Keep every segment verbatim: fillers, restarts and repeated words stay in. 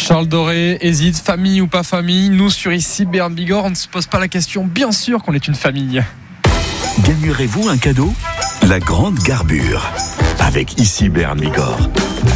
Charles Doré hésite, famille ou pas famille. Nous sur ici Béarn Bigorre, on ne se pose pas la question. Bien sûr qu'on est une famille. Gagnerez-vous un cadeau ? La grande garbure avec ici Béarn Bigorre.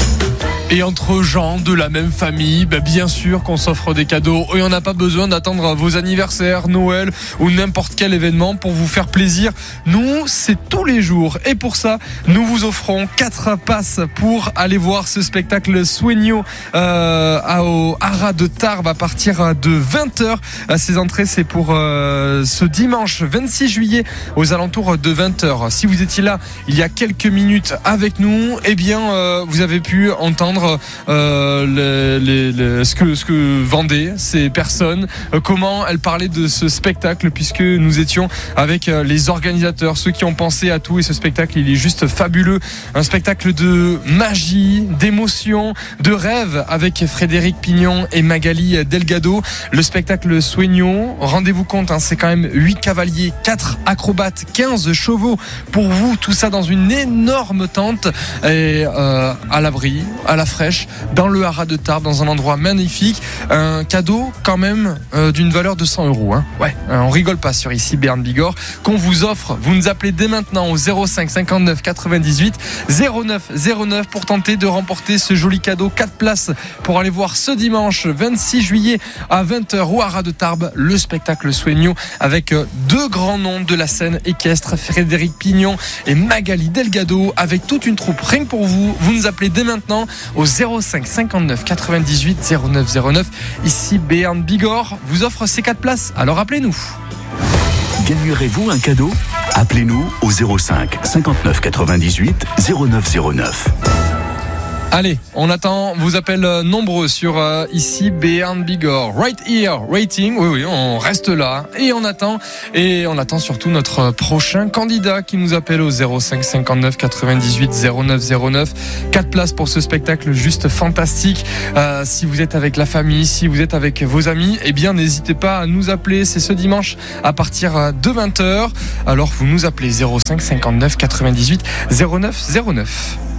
Et entre gens de la même famille, bah bien sûr qu'on s'offre des cadeaux. Et on n'a pas besoin d'attendre vos anniversaires, Noël ou n'importe quel événement pour vous faire plaisir. Nous, c'est tous les jours. Et pour ça, nous vous offrons quatre passes pour aller voir ce spectacle Sueño euh, au Haras de Tarbes à partir de vingt heures. Ces entrées, c'est pour euh, ce dimanche vingt-six juillet aux alentours de vingt heures. Si vous étiez là il y a quelques minutes avec nous, eh bien, euh, vous avez pu entendre Euh, les, les, les, ce, que, ce que vendaient ces personnes, euh, comment elles parlaient de ce spectacle, puisque nous étions avec euh, les organisateurs, ceux qui ont pensé à tout. Et ce spectacle, il est juste fabuleux, un spectacle de magie, d'émotion, de rêve avec Frédéric Pignon et Magali Delgado. Le spectacle Sueño, rendez-vous compte, hein, c'est quand même huit cavaliers, quatre acrobates, quinze chevaux pour vous, tout ça dans une énorme tente et euh, à l'abri, à la fraîche, dans le Haras de Tarbes, dans un endroit magnifique. Un cadeau quand même euh, d'une valeur de cent euros. Hein. Ouais, on rigole pas sur ici Béarn Bigorre, qu'on vous offre. Vous nous appelez dès maintenant au zéro cinq cinquante-neuf quatre-vingt-dix-huit zéro neuf zéro neuf pour tenter de remporter ce joli cadeau. quatre places pour aller voir ce dimanche vingt-six juillet à vingt heures au Haras de Tarbes le spectacle Sueño avec deux grands noms de la scène équestre, Frédéric Pignon et Magali Delgado, avec toute une troupe. Rien que pour vous, vous nous appelez dès maintenant au zéro cinq cinquante-neuf quatre-vingt-dix-huit zéro neuf zéro neuf. Ici Béarn Bigorre vous offre ces quatre places, alors appelez-nous. Gagnerez-vous un cadeau ? Appelez-nous au zéro cinq cinquante-neuf quatre-vingt-dix-huit zéro neuf zéro neuf. Allez, on attend vos appels nombreux sur euh, ici Béarn Bigorre. Right here, rating. Oui, oui, on reste là et on attend. Et on attend surtout notre prochain candidat qui nous appelle au zéro cinq cinquante-neuf quatre-vingt-dix-huit zéro neuf zéro neuf. Quatre places pour ce spectacle juste fantastique. Euh, si vous êtes avec la famille, si vous êtes avec vos amis, eh bien n'hésitez pas à nous appeler. C'est ce dimanche à partir de vingt heures. Alors vous nous appelez zéro cinq cinquante-neuf quatre-vingt-dix-huit zéro neuf zéro neuf.